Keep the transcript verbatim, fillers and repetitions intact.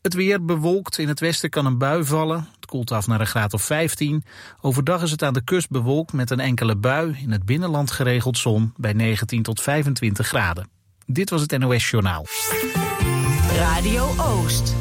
Het weer bewolkt. In het westen kan een bui vallen. Het koelt af naar een graad of vijftien. Overdag is het aan de kust bewolkt met een enkele bui. In het binnenland geregeld zon bij negentien tot vijfentwintig graden. Dit was het N O S Journaal. Radio Oost.